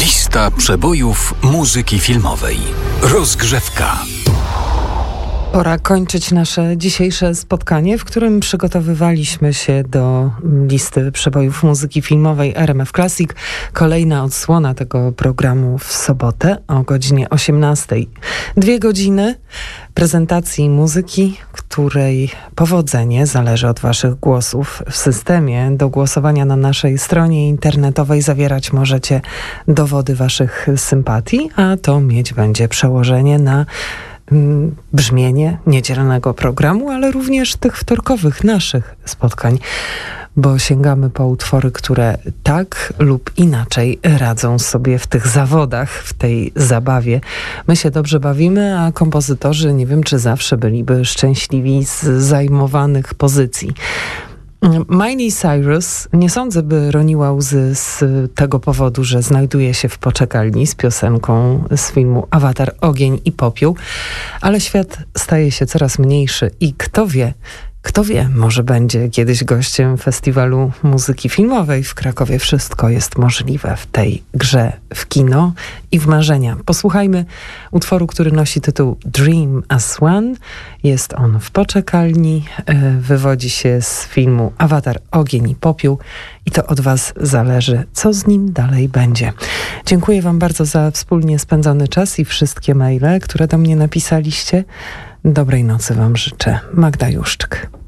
Lista przebojów muzyki filmowej. Rozgrzewka. Pora kończyć nasze dzisiejsze spotkanie, w którym przygotowywaliśmy się do listy przebojów muzyki filmowej RMF Classic. Kolejna odsłona tego programu w sobotę o godzinie 18. 2 godziny prezentacji muzyki, której powodzenie zależy od waszych głosów. W systemie do głosowania na naszej stronie internetowej zawierać możecie dowody waszych sympatii, a to mieć będzie przełożenie na brzmienie niedzielnego programu, ale również tych wtorkowych naszych spotkań, bo sięgamy po utwory, które tak lub inaczej radzą sobie w tych zawodach, w tej zabawie. My się dobrze bawimy, a kompozytorzy nie wiem, czy zawsze byliby szczęśliwi z zajmowanych pozycji. Miley Cyrus nie sądzę, by roniła łzy z tego powodu, że znajduje się w poczekalni z piosenką z filmu Awatar, ogień i popiół, ale świat staje się coraz mniejszy i kto wie, może będzie kiedyś gościem festiwalu muzyki filmowej w Krakowie. Wszystko jest możliwe w tej grze w kino i w marzenia. Posłuchajmy utworu, który nosi tytuł Dream as One. Jest on w poczekalni, wywodzi się z filmu Awatar, ogień i popiół i to od was zależy, co z nim dalej będzie. Dziękuję wam bardzo za wspólnie spędzony czas i wszystkie maile, które do mnie napisaliście. Dobrej nocy wam życzę. Magda Juszczyk.